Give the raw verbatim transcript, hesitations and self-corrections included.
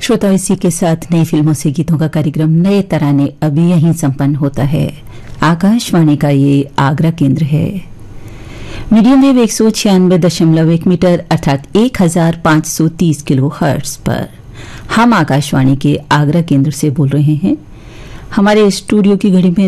श्रोता, इसी के साथ नई फिल्मों से गीतों का कार्यक्रम नए तराने अभी यहीं संपन्न होता है। आकाशवाणी का ये आगरा केंद्र है। मीडियम वेव एक सौ छियानवे दशमलव एक मीटर अर्थात एक हजार पांच सौ तीस किलो हर्ट्ज पर हम आकाशवाणी के आगरा केंद्र से बोल रहे हैं। हमारे स्टूडियो की घड़ी में